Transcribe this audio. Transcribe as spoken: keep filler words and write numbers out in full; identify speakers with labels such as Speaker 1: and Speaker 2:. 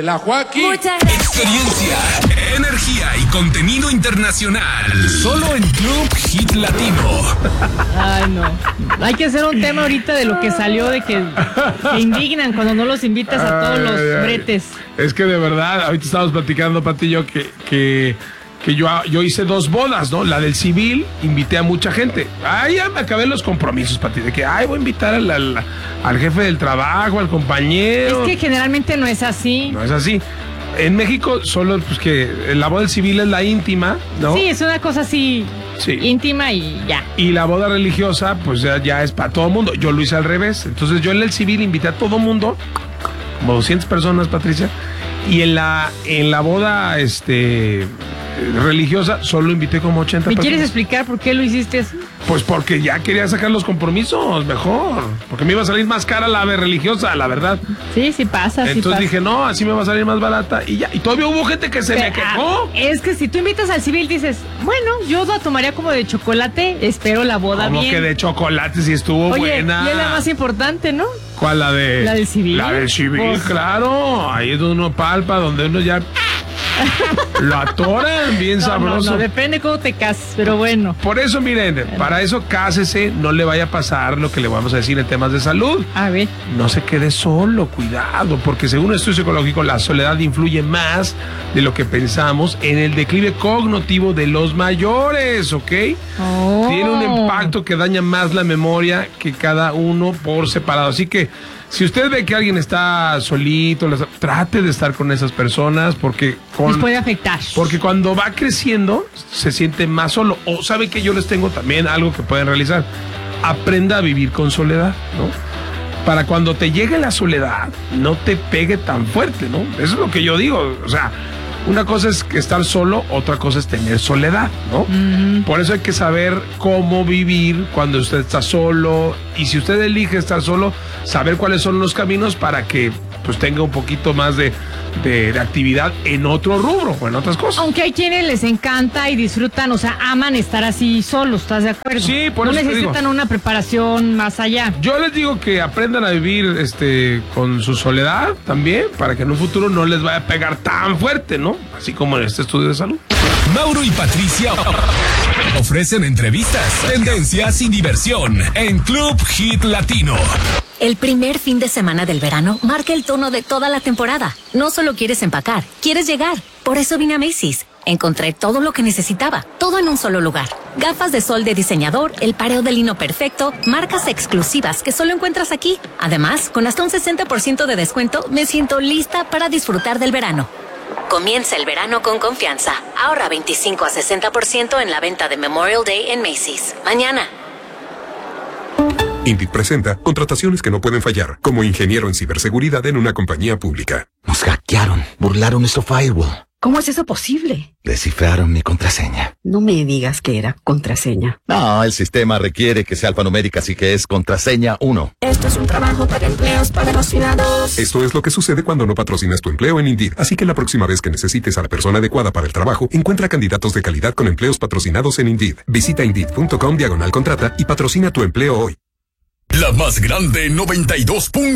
Speaker 1: La Joaquín.
Speaker 2: Experiencia, energía y contenido internacional. Solo en Club Hit Latino.
Speaker 3: Ay, no. Hay que hacer un tema ahorita de lo que salió, de que se indignan cuando no los invitas a todos los bretes.
Speaker 4: Es que de verdad, ahorita estábamos platicando, Pati y yo, que... que que yo, yo hice dos bodas, ¿no? La del civil, invité a mucha gente. Ay, ya me acabé los compromisos, Pati, de que, ay, voy a invitar al, al, al jefe del trabajo, al compañero.
Speaker 3: Es que generalmente no es así.
Speaker 4: No es así. En México, solo, pues que la boda del civil es la íntima, ¿no?
Speaker 3: Sí, es una cosa así, sí, íntima y ya.
Speaker 4: Y la boda religiosa, pues ya, ya es para todo el mundo. Yo lo hice al revés. Entonces, yo en el civil invité a todo el mundo, como doscientas personas, Patricia. Y en la, en la boda, este... religiosa, solo invité como ochenta
Speaker 3: ¿Me
Speaker 4: personas.
Speaker 3: quieres explicar por qué lo hiciste así?
Speaker 4: Pues porque ya quería sacar los compromisos mejor, porque me iba a salir más cara la religiosa, la verdad.
Speaker 3: Sí, sí pasa.
Speaker 4: Entonces
Speaker 3: sí pasa.
Speaker 4: dije, no, así me va a salir más barata y ya. Y todavía hubo gente que se Pero, me quejó.
Speaker 3: Es que si tú invitas al civil dices, bueno, yo la tomaría como de chocolate, espero la boda
Speaker 4: como
Speaker 3: bien.
Speaker 4: que de chocolate si estuvo
Speaker 3: Oye,
Speaker 4: buena.
Speaker 3: Y es la más importante, ¿no?
Speaker 4: ¿Cuál? La de...
Speaker 3: La del civil.
Speaker 4: La del civil,
Speaker 3: pues...
Speaker 4: claro. Ahí es donde uno palpa, donde uno ya... lo atoran bien
Speaker 3: no,
Speaker 4: sabroso.
Speaker 3: No, no, depende cómo te cases, pero bueno.
Speaker 4: Por eso, miren, bueno. para eso cásese, no le vaya a pasar lo que le vamos a decir en temas de salud.
Speaker 3: A ver.
Speaker 4: No se quede solo, cuidado, porque según un estudio psicológico, la soledad influye más de lo que pensamos en el declive cognitivo de los mayores, ¿ok?
Speaker 3: Oh.
Speaker 4: Tiene un impacto que daña más la memoria que cada uno por separado. Así que, si usted ve que alguien está solito, trate de estar con esas personas porque con,
Speaker 3: les puede afectar.
Speaker 4: Porque cuando va creciendo se siente más solo. O sabe que yo les tengo también algo que pueden realizar. Aprenda a vivir con soledad, ¿no? Para cuando te llegue la soledad no te pegue tan fuerte, ¿no? Eso es lo que yo digo. O sea, una cosa es estar solo, otra cosa es tener soledad, ¿no? Uh-huh. Por eso hay que saber cómo vivir cuando usted está solo. Y si usted elige estar solo, saber cuáles son los caminos para que pues tenga un poquito más de, de, de actividad en otro rubro o en otras cosas.
Speaker 3: Aunque hay quienes les encanta y disfrutan, o sea, aman estar así solos, ¿estás de acuerdo?
Speaker 4: Sí, por
Speaker 3: no
Speaker 4: eso
Speaker 3: necesitan una preparación más allá.
Speaker 4: Yo les digo que aprendan a vivir este con su soledad también, para que en un futuro no les vaya a pegar tan fuerte, ¿no? Así como en este estudio de salud.
Speaker 2: Mauro y Patricia ofrecen entrevistas, tendencias y diversión en Club Hit Latino.
Speaker 5: El primer fin de semana del verano marca el tono de toda la temporada. No solo quieres empacar, quieres llegar. Por eso vine a Macy's. Encontré todo lo que necesitaba, todo en un solo lugar. Gafas de sol de diseñador, el pareo de lino perfecto, marcas exclusivas que solo encuentras aquí. Además, con hasta un sesenta por ciento de descuento, me siento lista para disfrutar del verano. Comienza el verano con confianza. Ahorra veinticinco a sesenta por ciento en la venta de Memorial Day en Macy's. Mañana.
Speaker 6: Indeed presenta contrataciones que no pueden fallar, como ingeniero en ciberseguridad en una compañía pública.
Speaker 7: Nos hackearon, burlaron nuestro firewall.
Speaker 8: ¿Cómo es eso posible?
Speaker 7: Descifraron mi contraseña.
Speaker 8: No me digas que era contraseña.
Speaker 7: No, el sistema requiere que sea alfanumérica, así que es contraseña uno.
Speaker 9: Esto es un trabajo para empleos patrocinados.
Speaker 6: Esto es lo que sucede cuando no patrocinas tu empleo en Indeed. Así que la próxima vez que necesites a la persona adecuada para el trabajo, encuentra candidatos de calidad con empleos patrocinados en Indeed. Visita Indeed.com diagonal contrata y patrocina tu empleo hoy.
Speaker 2: La más grande noventa y dos punto